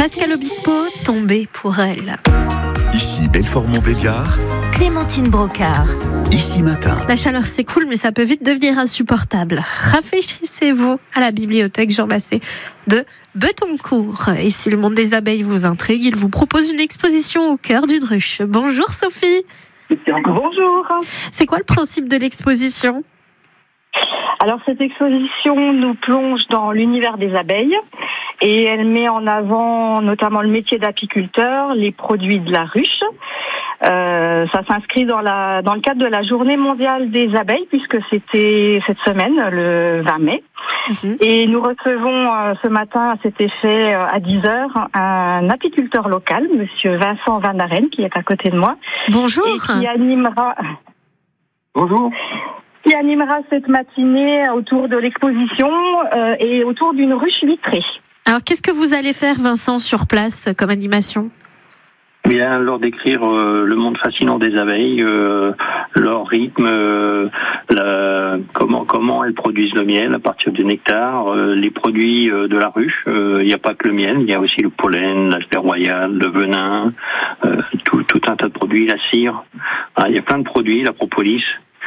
Pascal Obispo, tombé pour elle. Ici Belfort-Montbéliard, Clémentine Brocard. Ici Matin. La chaleur c'est cool, mais ça peut vite devenir insupportable. Rafraîchissez-vous à la bibliothèque Jean Massé de Bettoncourt. Et si le monde des abeilles vous intrigue, il vous propose une exposition au cœur d'une ruche. Bonjour Sophie. Bonjour. C'est quoi le principe de l'exposition ? Alors cette exposition nous plonge dans l'univers des abeilles et elle met en avant notamment le métier d'apiculteur, les produits de la ruche. Ça s'inscrit dans le cadre de la Journée mondiale des abeilles puisque c'était cette semaine, le 20 mai. Et nous recevons ce matin à cet effet à 10h un apiculteur local, monsieur Vincent Van Aren, qui est à côté de moi. Bonjour. Et qui animera... Bonjour. Qui animera cette matinée autour de l'exposition et autour d'une ruche vitrée. Alors, qu'est-ce que vous allez faire, Vincent, sur place comme animation ? Bien, leur décrire le monde fascinant des abeilles, leur rythme, comment elles produisent le miel à partir du nectar, les produits de la ruche. Il n'y a pas que le miel, il y a aussi le pollen, l'aspect royal, le venin, tout un tas de produits, la cire. Il y a plein de produits, la propolis.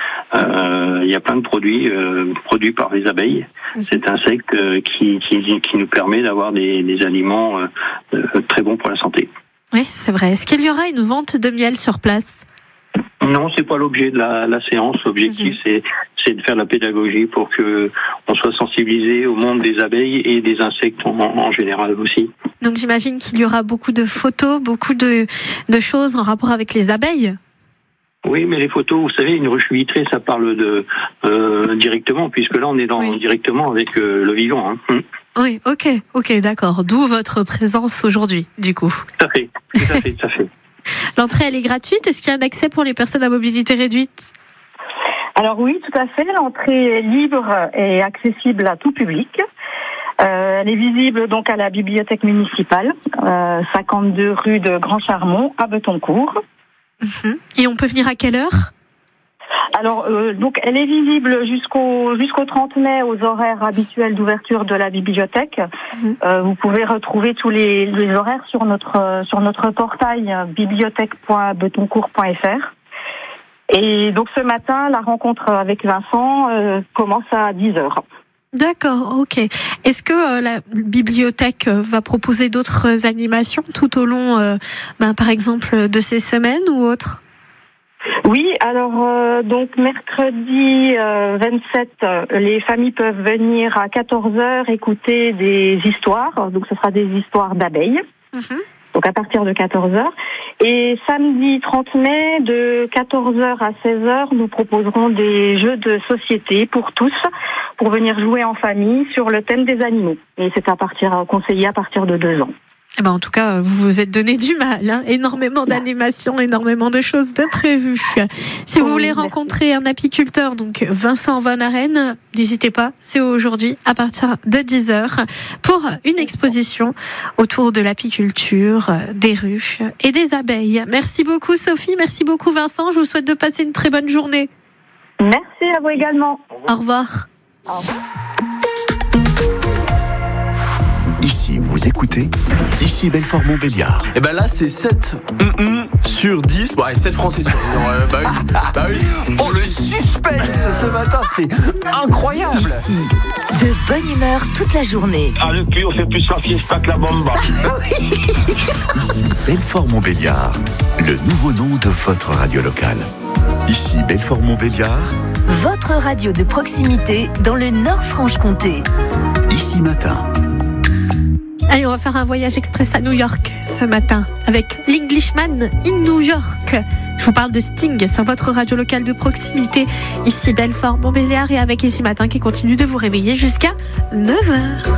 Il y a plein de produits produits par les abeilles. Cet insecte qui nous permet d'avoir des aliments très bons pour la santé. Oui, c'est vrai. Est-ce qu'il y aura une vente de miel sur place ? Non, c'est pas l'objet de la séance. L'objectif, c'est de faire la pédagogie pour que on soit sensibilisé au monde des abeilles et des insectes en général aussi. Donc j'imagine qu'il y aura beaucoup de photos, beaucoup de choses en rapport avec les abeilles. Oui, mais les photos, vous savez, une ruche vitrée, ça parle de directement, puisque là, on est directement avec le vivant. Hein. Oui, ok, d'accord. D'où votre présence aujourd'hui, du coup. Tout à fait. L'entrée, elle est gratuite. Est-ce qu'il y a un accès pour les personnes à mobilité réduite ? Alors oui, tout à fait. L'entrée est libre et accessible à tout public. Elle est visible donc à la bibliothèque municipale, 52 rue de Grand Charmont, à Bettoncourt. Et on peut venir à quelle heure ? Alors, donc, elle est visible jusqu'au 30 mai aux horaires habituels d'ouverture de la bibliothèque. Vous pouvez retrouver tous les horaires sur notre portail bibliothèque.bettoncourt.fr. Et donc, ce matin, la rencontre avec Vincent commence à 10h. D'accord, ok. Est-ce que la bibliothèque va proposer d'autres animations tout au long, par exemple, de ces semaines ou autres ? Oui, alors donc mercredi 27, les familles peuvent venir à 14h écouter des histoires. Donc ce sera des histoires d'abeilles. Donc à partir de 14h. Et samedi 30 mai, de 14h à 16h, nous proposerons des jeux de société pour tous, pour venir jouer en famille sur le thème des animaux. Et c'est conseillé à partir de 2 ans. En tout cas, vous vous êtes donné du mal. Hein. Énormément d'animations, énormément de choses de prévues. Si vous voulez rencontrer un apiculteur, donc Vincent Van Aren, n'hésitez pas, c'est aujourd'hui à partir de 10h pour une exposition autour de l'apiculture, des ruches et des abeilles. Merci beaucoup Sophie, merci beaucoup Vincent. Je vous souhaite de passer une très bonne journée. Merci à vous également. Au revoir. Au revoir. Ici vous écoutez, ici Belfort-Montbéliard. Et ben là c'est 7 sur 10. Bon, allez, 7 Français sur 10. Bah oui. Oh, le suspense ce matin, c'est incroyable. Ici, de bonne humeur toute la journée. Ah, le cul, on fait plus la fiesta que la bomba. Ici Belfort-Montbéliard, le nouveau nom de votre radio locale. Ici Belfort-Montbéliard, Votre radio de proximité dans le Nord-Franche-Comté. Ici Matin. Allez, on va faire un voyage express à New York ce matin avec l'Englishman in New York. Je vous parle de Sting sur votre radio locale de proximité. Ici Belfort-Montbéliard et avec Ici Matin qui continue de vous réveiller jusqu'à 9h.